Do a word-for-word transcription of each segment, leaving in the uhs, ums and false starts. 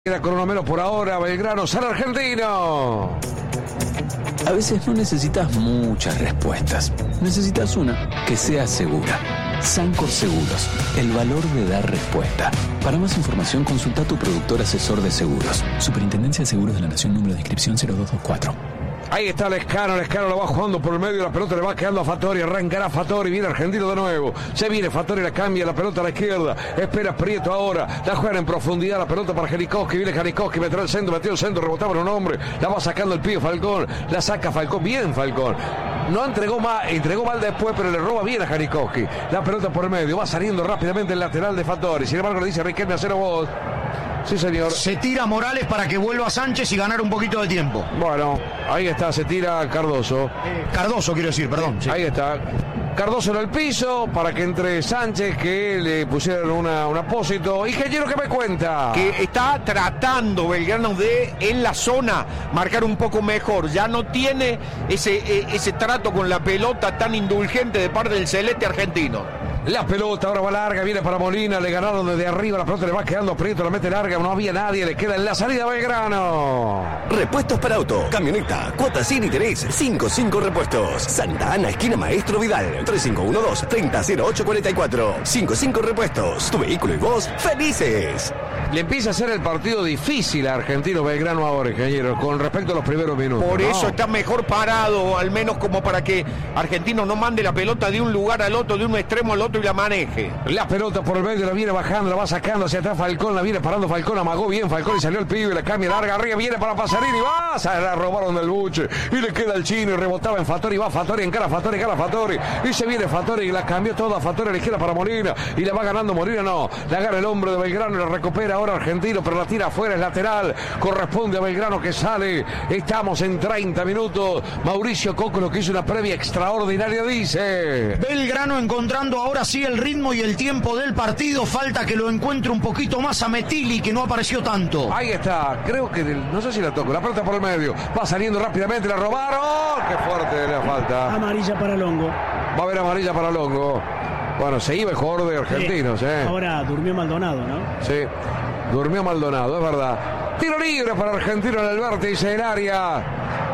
Queda con uno menos por ahora, Belgrano, San Argentino. A veces no necesitas muchas respuestas. Necesitas una que sea segura. Sancor Seguros, el valor de dar respuesta. Para más información, consulta a tu productor asesor de seguros. Superintendencia de Seguros de la Nación, número de inscripción cero dos dos cuatro. Ahí está Lescano, Lescano lo va jugando por el medio, la pelota le va quedando a Fattori, arrancará Fattori, viene Argentino de nuevo, se viene Fattori, la cambia, la pelota a la izquierda, espera Prieto ahora, la juega en profundidad, la pelota para Janikowski, viene Janikowski, metió el centro, metió el centro, rebotaba en un hombre, la va sacando el pibe Falcón, la saca Falcón, bien Falcón, no entregó mal, entregó mal después, pero le roba bien a Janikowski, la pelota por el medio, va saliendo rápidamente el lateral de Fattori, sin embargo le dice Riquelme, a cero vos. Sí, señor. Se tira Morales para que vuelva Sánchez y ganar un poquito de tiempo. Bueno, ahí está, se tira Cardoso. Eh, Cardoso, quiero decir, perdón. Sí. Ahí está. Cardoso en el piso para que entre Sánchez, que le pusieron una, un apósito. Ingeniero, ¿qué me cuenta? Que está tratando Belgrano de, en la zona, marcar un poco mejor. Ya no tiene ese, ese trato con la pelota tan indulgente de parte del celeste argentino. La pelota ahora va larga, viene para Molina, le ganaron desde arriba, la pelota le va quedando Prieto, la mete larga, no había nadie, le queda en la salida Belgrano. Repuestos para auto, camioneta, cuotas sin interés, cinco cinco repuestos. Santa Ana, esquina Maestro Vidal, tres cinco uno dos, tres cero cero ocho cuatro cuatro. cinco cinco repuestos, tu vehículo y vos, felices. Le empieza a hacer el partido difícil a Argentino Belgrano ahora, ingeniero, con respecto a los primeros minutos. Por ¿no? eso está mejor parado, al menos como para que Argentino no mande la pelota de un lugar al otro, de un extremo al otro y la maneje. La pelota por el medio la viene bajando, la va sacando hacia atrás Falcón, la viene parando Falcón, amagó bien Falcón y salió el pibe, la cambia larga arriba, viene para Pasarini, va, se la robaron del buche y le queda el chino y rebotaba en Fattori, va Fattori, encara Fattori, encara Fattori y se viene Fattori y la cambió toda Fattori a la izquierda para Molina y la va ganando Molina, no, la gana el hombre de Belgrano y la recupera ahora Argentino, pero la tira afuera, es lateral, corresponde a Belgrano que sale, estamos en treinta minutos, Mauricio Cocolo que hizo una previa extraordinaria, dice. Belgrano encontrando ahora sí el ritmo y el tiempo del partido, falta que lo encuentre un poquito más a Metilli que no apareció tanto. Ahí está, creo que del, no sé si la toco, la pelota por el medio, va saliendo rápidamente, la robaron, qué fuerte la falta. Amarilla para Longo. Va a haber amarilla para Longo. Bueno, se iba el jugador de Argentinos, sí. eh. Ahora durmió Maldonado, ¿no? Sí, durmió Maldonado, es verdad. Tiro libre para Argentino en el vértice del área.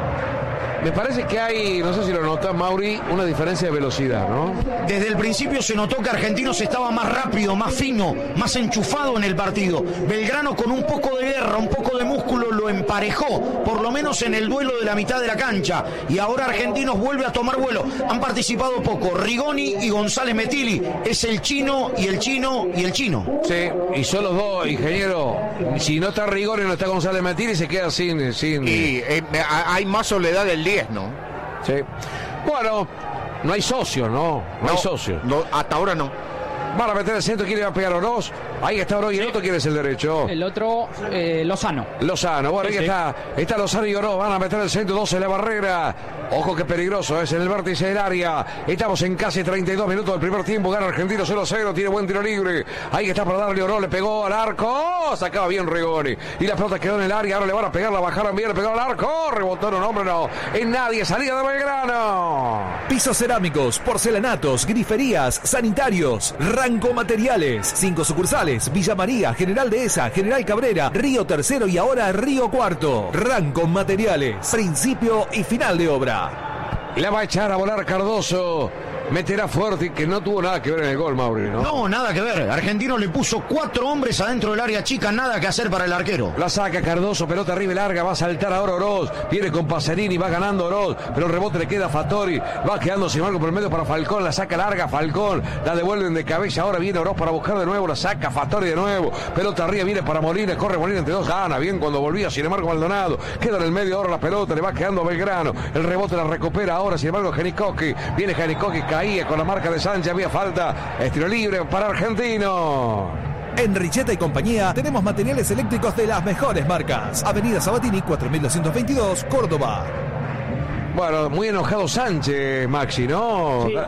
Me parece que hay, no sé si lo nota Mauri, una diferencia de velocidad, ¿no? Desde el principio se notó que Argentinos estaba más rápido, más fino, más enchufado en el partido. Belgrano con un poco de guerra, un poco de músculo lo emparejó, por lo menos en el duelo de la mitad de la cancha. Y ahora Argentinos vuelve a tomar vuelo. Han participado poco Rigoni y González Metilli. Es el chino y el chino y el chino. Sí, y son los dos, ingeniero. Si no está Rigoni, no está González Metilli, se queda sin... sin... Y eh, hay más soledad del diez, ¿no? Sí. Bueno, no hay socios, ¿no? No, no hay socios. No, hasta ahora no. Van a meter el centro, quiere pegar Oroz. Ahí está Oroz y el otro quiere ser el derecho. El otro, eh, Lozano. Lozano, bueno, sí, ahí sí. está. Está Lozano y Oroz, van a meter el centro, doce en la barrera. Ojo que peligroso, es en el vértice del área. Estamos en casi treinta y dos minutos del primer tiempo. Gana Argentino cero cero, tiene buen tiro libre. Ahí está para darle Oroz, le pegó al arco. Sacaba bien Rigoni. Y la pelota quedó en el área, ahora le van a pegar, la bajaron bien, le pegó al arco. Rebotó en un hombre, no. En nadie, salida de Belgrano. Pisos cerámicos, porcelanatos, griferías, sanitarios, Ranco Materiales. Cinco sucursales, Villa María, General Dehesa, General Cabrera, Río Tercero y ahora Río Cuarto. Ranco Materiales, principio y final de obra. La va a echar a volar Cardoso. Meterá fuerte, que no tuvo nada que ver en el gol, Mauri, ¿no? No, nada que ver. Argentino le puso cuatro hombres adentro del área chica, nada que hacer para el arquero. La saca Cardoso, pelota arriba y larga, va a saltar ahora Oroz, viene con Pasarini, va ganando Oroz, pero el rebote le queda a Fattori, va quedando sin algo por el medio para Falcón, la saca larga Falcón, la devuelven de cabeza, ahora viene Oroz para buscar de nuevo, la saca Fattori de nuevo, pelota arriba, viene para Molina, corre Molina entre dos, gana bien cuando volvía, sin embargo Maldonado, queda en el medio ahora la pelota, le va quedando a Belgrano, el rebote la recupera ahora, sin embargo Janikowski, viene Janikowski, caía con la marca de Sánchez, había falta, es tiro libre para Argentino. En Richeta y compañía tenemos materiales eléctricos de las mejores marcas. Avenida Sabatini cuatro mil doscientos veintidós, Córdoba. Bueno, muy enojado Sánchez, Maxi, ¿no? Sí.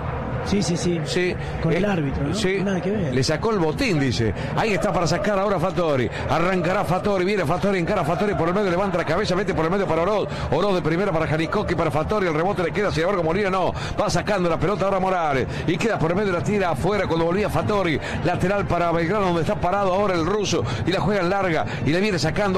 Sí, sí, sí. Sí. Con Eh, el árbitro, ¿no? Sí. Nada que ver. Le sacó el botín, dice. Ahí está para sacar ahora Fattori. Arrancará Fattori, viene Fattori, encara Fattori por el medio, levanta la cabeza, mete por el medio para Oroz. Oroz de primera para Janicoque, para Fattori. El rebote le queda hacia Borgo Molina, no. Va sacando la pelota ahora Morales. Y queda por el medio, la tira afuera cuando volvía Fattori. Lateral para Belgrano, donde está parado ahora el ruso. Y la juega en larga. Y le viene sacando.